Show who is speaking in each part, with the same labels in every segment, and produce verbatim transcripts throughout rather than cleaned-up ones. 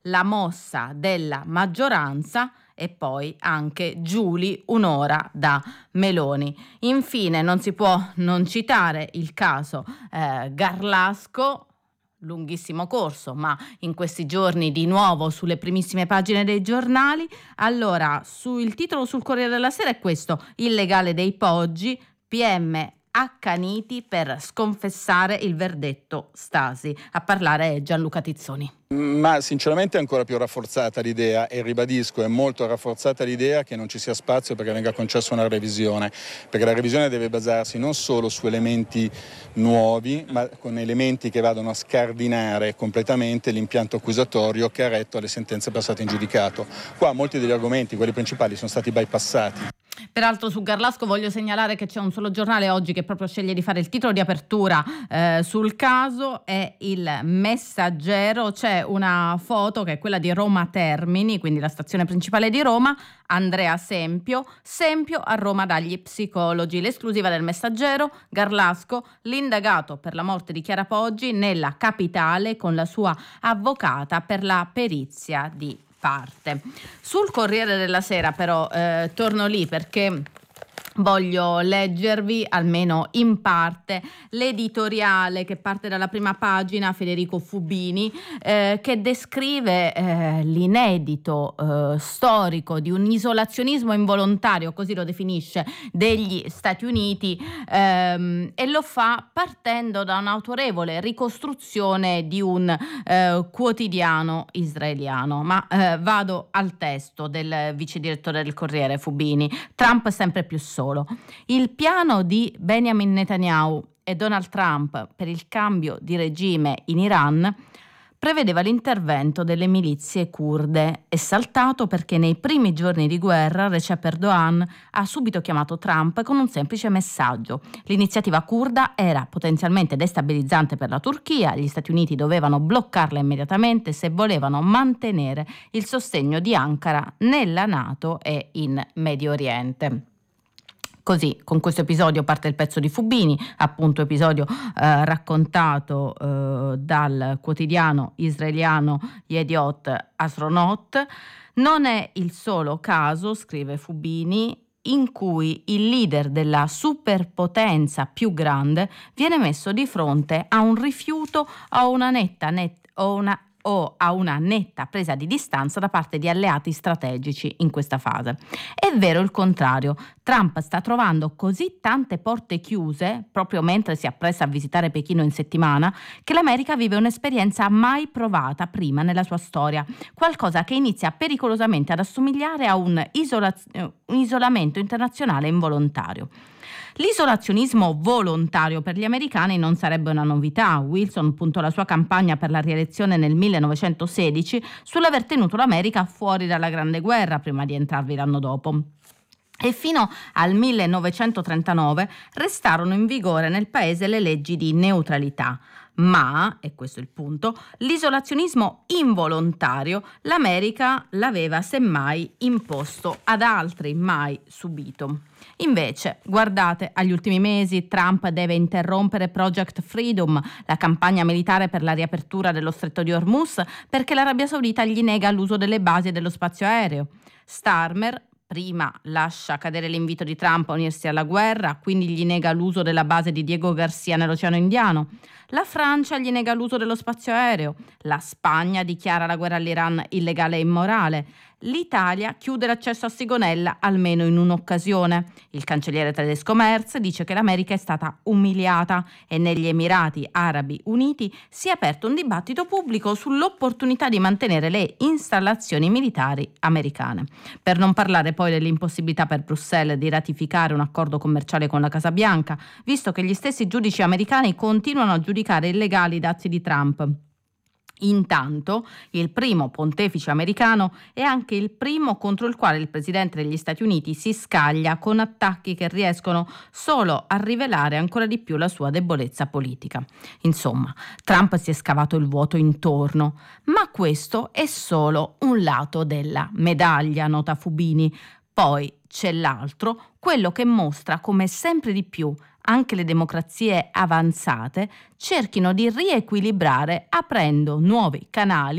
Speaker 1: la mossa della maggioranza e poi anche Giuli un'ora da Meloni. Infine non si può non citare il caso eh, Garlasco, lunghissimo corso, ma in questi giorni di nuovo sulle primissime pagine dei giornali. Allora, su, il titolo sul Corriere della Sera è questo: il legale dei Poggi, P M accaniti per sconfessare il verdetto Stasi. A parlare è Gianluca Tizzoni.
Speaker 2: Ma sinceramente è ancora più rafforzata l'idea, e ribadisco, è molto rafforzata l'idea che non ci sia spazio perché venga concessa una revisione, perché la revisione deve basarsi non solo su elementi nuovi, ma con elementi che vadano a scardinare completamente l'impianto accusatorio che ha retto alle sentenze passate in giudicato. Qua molti degli argomenti, quelli principali, sono stati bypassati.
Speaker 1: Peraltro su Garlasco voglio segnalare che c'è un solo giornale oggi che proprio sceglie di fare il titolo di apertura eh, sul caso, è il Messaggero. C'è una foto che è quella di Roma Termini, quindi la stazione principale di Roma. Andrea Sempio, Sempio a Roma dagli psicologi. L'esclusiva del Messaggero: Garlasco, l'indagato per la morte di Chiara Poggi nella capitale con la sua avvocata per la perizia di parte. Sul Corriere della Sera però eh, torno lì perché voglio leggervi, almeno in parte, l'editoriale che parte dalla prima pagina, Federico Fubini, eh, che descrive eh, l'inedito eh, storico di un isolazionismo involontario, così lo definisce, degli Stati Uniti, ehm, e lo fa partendo da un'autorevole ricostruzione di un eh, quotidiano israeliano. Ma eh, vado al testo del vice direttore del Corriere Fubini. Trump sempre più solo. Il piano di Benjamin Netanyahu e Donald Trump per il cambio di regime in Iran prevedeva l'intervento delle milizie curde. È saltato perché nei primi giorni di guerra Recep Erdogan ha subito chiamato Trump con un semplice messaggio. L'iniziativa curda era potenzialmente destabilizzante per la Turchia, gli Stati Uniti dovevano bloccarla immediatamente se volevano mantenere il sostegno di Ankara nella NATO e in Medio Oriente. Così, con questo episodio parte il pezzo di Fubini, appunto episodio eh, raccontato eh, dal quotidiano israeliano Yediot Ahronot. Non è il solo caso, scrive Fubini, in cui il leader della superpotenza più grande viene messo di fronte a un rifiuto o una netta net, o una o a una netta presa di distanza da parte di alleati strategici in questa fase. È vero il contrario. Trump sta trovando così tante porte chiuse, proprio mentre si appresta a visitare Pechino in settimana, che l'America vive un'esperienza mai provata prima nella sua storia, qualcosa che inizia pericolosamente ad assomigliare a un, isola- un isolamento internazionale involontario. L'isolazionismo volontario per gli americani non sarebbe una novità. Wilson puntò la sua campagna per la rielezione nel millenovecentosedici sull'aver tenuto l'America fuori dalla Grande Guerra prima di entrarvi l'anno dopo. E fino al millenovecentotrentanove restarono in vigore nel paese le leggi di neutralità. Ma, e questo è il punto, l'isolazionismo involontario l'America l'aveva semmai imposto ad altri, mai subito. Invece, guardate, agli ultimi mesi Trump deve interrompere Project Freedom, la campagna militare per la riapertura dello stretto di Hormuz, perché l'Arabia Saudita gli nega l'uso delle basi e dello spazio aereo. Starmer prima lascia cadere l'invito di Trump a unirsi alla guerra, quindi gli nega l'uso della base di Diego Garcia nell'Oceano Indiano. La Francia gli nega l'uso dello spazio aereo. La Spagna dichiara la guerra all'Iran illegale e immorale. L'Italia chiude l'accesso a Sigonella almeno in un'occasione. Il cancelliere tedesco Merz dice che l'America è stata umiliata e negli Emirati Arabi Uniti si è aperto un dibattito pubblico sull'opportunità di mantenere le installazioni militari americane. Per non parlare poi dell'impossibilità per Bruxelles di ratificare un accordo commerciale con la Casa Bianca, visto che gli stessi giudici americani continuano a giudicare illegali i dazi di Trump. Intanto, il primo pontefice americano è anche il primo contro il quale il presidente degli Stati Uniti si scaglia con attacchi che riescono solo a rivelare ancora di più la sua debolezza politica. Insomma, Trump si è scavato il vuoto intorno, ma questo è solo un lato della medaglia, nota Fubini. Poi c'è l'altro, quello che mostra come sempre di più anche le democrazie avanzate cerchino di riequilibrare aprendo nuovi canali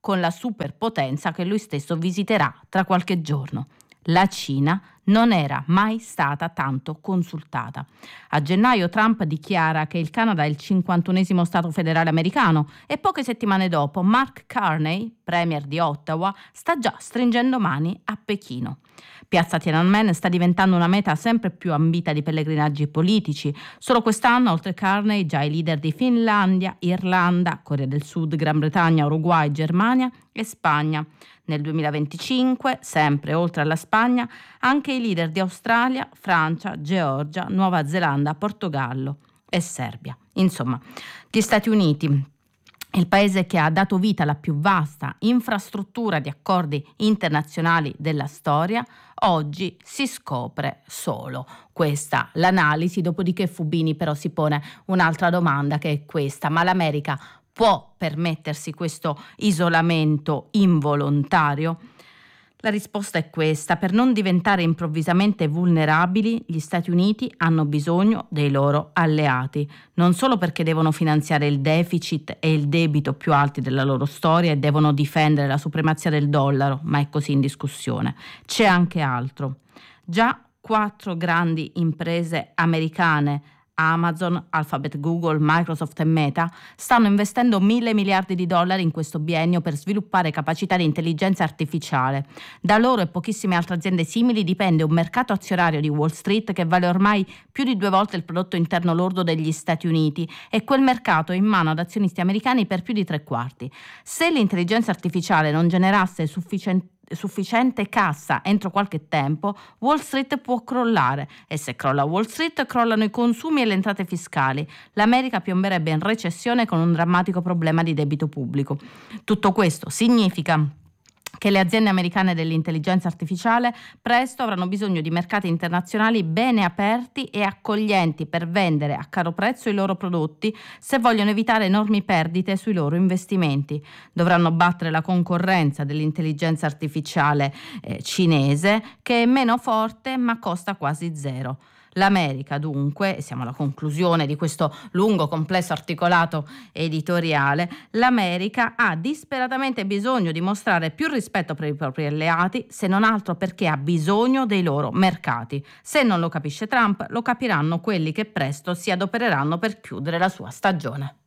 Speaker 1: con la superpotenza che lui stesso visiterà tra qualche giorno. La Cina non era mai stata tanto consultata. A gennaio Trump dichiara che il Canada è il cinquantunesimo Stato federale americano e poche settimane dopo Mark Carney, premier di Ottawa, sta già stringendo mani a Pechino. Piazza Tiananmen sta diventando una meta sempre più ambita di pellegrinaggi politici. Solo quest'anno, oltre Carney, già i leader di Finlandia, Irlanda, Corea del Sud, Gran Bretagna, Uruguay, Germania e Spagna. Nel duemilaventicinque, sempre oltre alla Spagna, anche i leader di Australia, Francia, Georgia, Nuova Zelanda, Portogallo e Serbia. Insomma, gli Stati Uniti, il paese che ha dato vita alla più vasta infrastruttura di accordi internazionali della storia, oggi si scopre solo. Questa l'analisi, dopodiché Fubini però si pone un'altra domanda, che è questa: ma l'America può permettersi questo isolamento involontario? La risposta è questa: per non diventare improvvisamente vulnerabili, gli Stati Uniti hanno bisogno dei loro alleati, non solo perché devono finanziare il deficit e il debito più alti della loro storia e devono difendere la supremazia del dollaro, ma è così in discussione. C'è anche altro. Già quattro grandi imprese americane, Amazon, Alphabet, Google, Microsoft e Meta, stanno investendo mille miliardi di dollari in questo biennio per sviluppare capacità di intelligenza artificiale. Da loro e pochissime altre aziende simili dipende un mercato azionario di Wall Street che vale ormai più di due volte il prodotto interno lordo degli Stati Uniti, e quel mercato è in mano ad azionisti americani per più di tre quarti. Se l'intelligenza artificiale non generasse sufficiente sufficiente cassa entro qualche tempo, Wall Street può crollare, e se crolla Wall Street crollano i consumi e le entrate fiscali. L'America piomberebbe in recessione con un drammatico problema di debito pubblico. Tutto questo significa che le aziende americane dell'intelligenza artificiale presto avranno bisogno di mercati internazionali bene aperti e accoglienti per vendere a caro prezzo i loro prodotti, se vogliono evitare enormi perdite sui loro investimenti. Dovranno battere la concorrenza dell'intelligenza artificiale eh, cinese, che è meno forte ma costa quasi zero. L'America, dunque, e siamo alla conclusione di questo lungo, complesso articolato editoriale, l'America ha disperatamente bisogno di mostrare più rispetto per i propri alleati, se non altro perché ha bisogno dei loro mercati. Se non lo capisce Trump, lo capiranno quelli che presto si adopereranno per chiudere la sua stagione.